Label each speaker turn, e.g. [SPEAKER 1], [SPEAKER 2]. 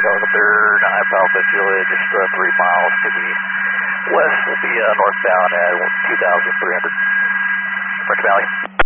[SPEAKER 1] Delta Third, 9 Alpha Juliet, just 3 miles to the west will be northbound at 2,300. French Valley.